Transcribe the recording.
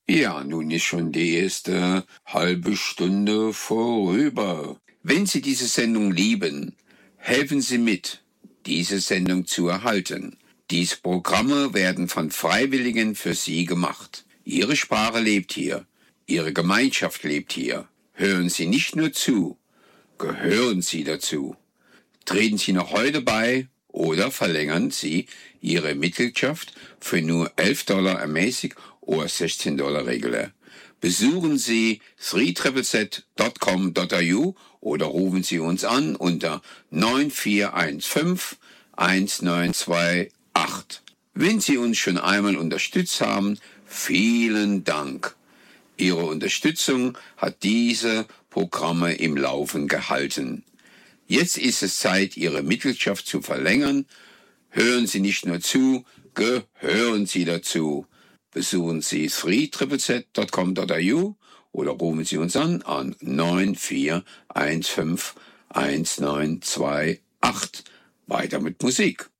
Ja, nun ist schon die erste halbe Stunde vorüber. Wenn Sie diese Sendung lieben, helfen Sie mit, diese Sendung zu erhalten. Diese Programme werden von Freiwilligen für Sie gemacht. Ihre Sprache lebt hier. Ihre Gemeinschaft lebt hier. Hören Sie nicht nur zu, gehören Sie dazu. Treten Sie noch heute bei oder verlängern Sie Ihre Mitgliedschaft für nur $11 ermäßig oder $16 regulär. Besuchen Sie 3ZZZ.com.au oder rufen Sie uns an unter 9415 1928. Wenn Sie uns schon einmal unterstützt haben, vielen Dank. Ihre Unterstützung hat diese Programme im Laufen gehalten. Jetzt ist es Zeit, Ihre Mitgliedschaft zu verlängern. Hören Sie nicht nur zu, gehören Sie dazu. Besuchen Sie 3ZZZ.com.au oder rufen Sie uns an 9415 1928. Weiter mit Musik.